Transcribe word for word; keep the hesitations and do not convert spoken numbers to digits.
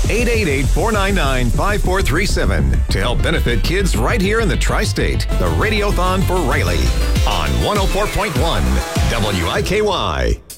eight eight eight, four nine nine, five four three seven to help benefit kids right here in the Tri-State. The Radiothon for Riley on one oh four point one W I K Y.